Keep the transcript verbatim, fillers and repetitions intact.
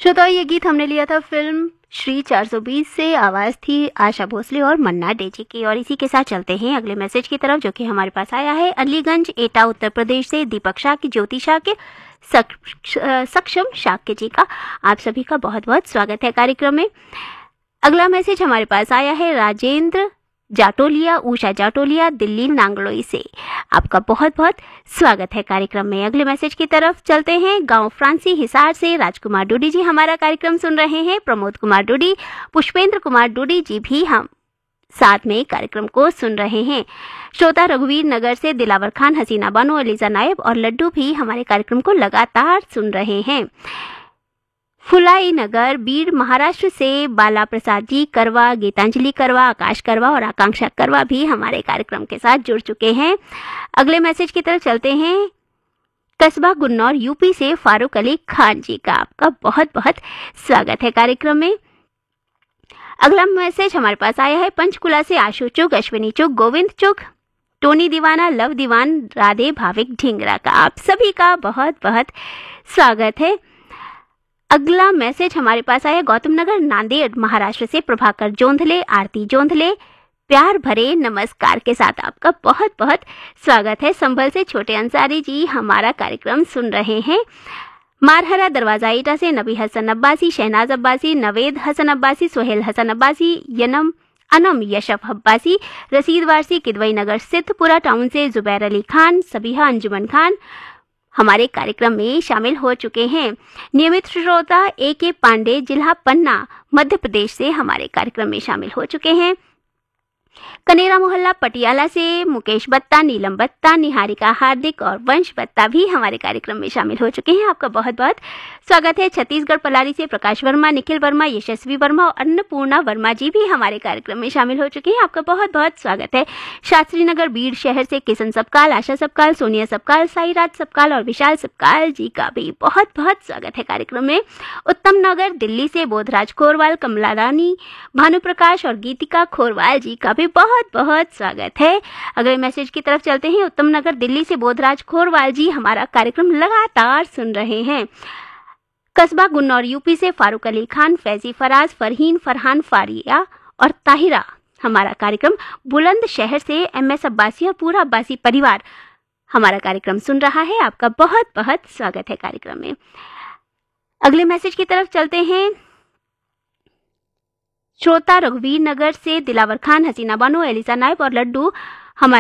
श्रोताओं, ये गीत हमने लिया था फिल्म श्री चार सौ बीस से। आवाज़ थी आशा भोसले और मन्ना डे जी की। और इसी के साथ चलते हैं अगले मैसेज की तरफ, जो कि हमारे पास आया है अलीगंज एटा उत्तर प्रदेश से दीपक शाह के, ज्योति शाह के, सक्षम शाक्य जी का। आप सभी का बहुत बहुत स्वागत है कार्यक्रम में। अगला मैसेज हमारे पास आया है राजेंद्र जाटोलिया, उषा जाटोलिया, दिल्ली नांगलोई से। आपका बहुत बहुत स्वागत है कार्यक्रम में। अगले मैसेज की तरफ चलते हैं। गांव फ्रांसी हिसार से राजकुमार डूडी जी हमारा कार्यक्रम सुन रहे हैं। प्रमोद कुमार डूडी, पुष्पेंद्र कुमार डूडी जी भी हम साथ में कार्यक्रम को सुन रहे हैं। श्रोता रघुवीर नगर से दिलावर खान, हसीना बानो, एलिजा नायब और लड्डू भी हमारे कार्यक्रम को लगातार सुन रहे हैं। फुलाई नगर बीड़ महाराष्ट्र से बाला प्रसाद जी करवा, गीतांजलि करवा, आकाश करवा और आकांक्षा करवा भी हमारे कार्यक्रम के साथ जुड़ चुके हैं। अगले मैसेज की तरफ चलते हैं। कस्बा गुन्नौर यूपी से फारूक अली खान जी का। आपका बहुत बहुत स्वागत है कार्यक्रम में। अगला मैसेज हमारे पास आया है पंचकुला से आशु चुग, अश्विनी चुग, गोविंद चुग, टोनी दीवाना, लव दीवान, राधे भाविक ढींगरा का। आप सभी का बहुत बहुत स्वागत है। अगला मैसेज हमारे पास आया गौतम नगर नांदेड़ महाराष्ट्र से प्रभाकर जोंधले, आरती जोंधले, प्यार भरे नमस्कार के साथ आपका बहुत बहुत स्वागत है। संभल से छोटे अंसारी जी हमारा कार्यक्रम सुन रहे हैं। मारहरा दरवाजा ईटा से नबी हसन अब्बासी, शहनाज अब्बासी, नवेद हसन अब्बासी, सोहेल हसन अब्बासी, यनम अनम यशफ अब्बासी, रसीद वारसी, किदवई नगर सिद्धपुरा टाउन से जुबैर अली खान, सबीहा अंजुमन खान हमारे कार्यक्रम में शामिल हो चुके हैं। नियमित श्रोता ए के पांडे, जिला पन्ना, मध्य प्रदेश से हमारे कार्यक्रम में शामिल हो चुके हैं। कनेरा मोहल्ला पटियाला से मुकेश बत्ता, नीलम बत्ता, निहारिका हार्दिक और वंश बत्ता भी हमारे कार्यक्रम में शामिल हो चुके हैं। आपका बहुत बहुत स्वागत है। छत्तीसगढ़ पलारी से प्रकाश वर्मा, निखिल वर्मा, यशस्वी वर्मा और अन्नपूर्णा वर्मा जी भी हमारे कार्यक्रम में शामिल हो चुके हैं। आपका बहुत बहुत स्वागत है। शास्त्री नगर बीड़ शहर से किशन सबकाल, आशा सबकाल, सोनिया सबकाल, साईराज सबकाल और विशाल सबकाल जी का भी बहुत बहुत स्वागत है कार्यक्रम में। उत्तम नगर दिल्ली से बोधराज खोरवाल, कमला रानी, भानु प्रकाश और गीतिका खोरवाल जी का भी बहुत बहुत स्वागत है। अगले मैसेज की तरफ चलते हैं। उत्तम नगर दिल्ली से बोधराज खोरवाल जी हमारा कार्यक्रम लगातार सुन रहे हैं। कस्बा गुन्नौर यूपी से फारूक अली खान, फैजी फराज, फरहीन, फरहान फारिया और ताहिरा हमारा कार्यक्रम बुलंद शहर से एम एस अब्बासी और पूरा अब्बासी परिवार हमारा कार्यक्रम सुन रहा है। आपका बहुत बहुत स्वागत है कार्यक्रम में। अगले मैसेज की तरफ चलते हैं। श्रोता रघुवीर नगर से दिलावर खान, हसीना बानो, एलिसा नायब और लड्डू